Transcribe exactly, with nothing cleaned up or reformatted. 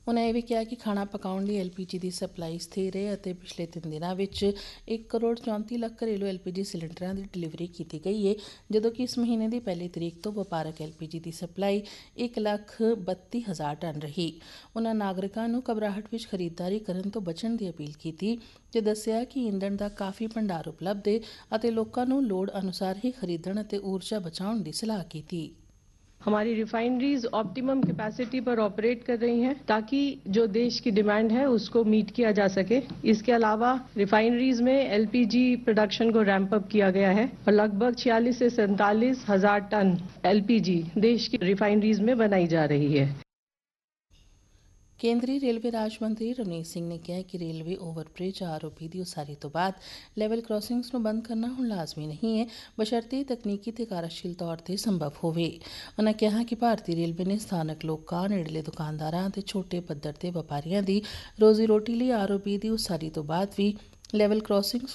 उन्होंने यह भी कहा कि खाना पकाने ਲਈ एल पी जी की सप्लाई स्थिर है और पिछले तीन दिनों में एक करोड़ चौंती लाख घरेलू एल पी जी सिलेंडर की डिलीवरी की गई है, जदों कि इस महीने की पहली तरीक तो वपारक एल पी जी की सप्लाई एक लाख बत्ती हज़ार टन रही। उन्होंने नागरिकों को घबराहट में खरीददारी करने तो बचने की अपील की ते दस्सिया कि ईंधन का काफ़ी भंडार उपलब्ध है और लोगों को लोड़ अनुसार ही खरीदण और ऊर्जा बचाने की सलाह की। हमारी रिफाइनरीज ऑप्टिमम कैपेसिटी पर ऑपरेट कर रही हैं ताकि जो देश की डिमांड है उसको मीट किया जा सके। इसके अलावा रिफाइनरीज में एल पी जी प्रोडक्शन को रैंप अप किया गया है और लगभग छियालीस से सैंतालीस हजार टन एल पी जी देश की रिफाइनरीज में बनाई जा रही है। केंद्रीय रेलवे राज मंत्री रवनीत सिंह ने कहा कि रेलवे ओवरब्रिज आरोपी की उसारी तो बाद लैवल क्रॉसिंग्स को बंद करना हुण लाजमी नहीं है, बशर्ते तकनीकी ते कार्यशील तौर पर संभव होवे। उन्होंने कहा कि भारतीय रेलवे ने स्थानक लोगों, नेड़ले दुकानदारों ते छोटे पद्धर के व्यापारियों की रोजी रोटी लिए आरोपी की उसारी तो बाद भी लैवल क्रॉसिंग्स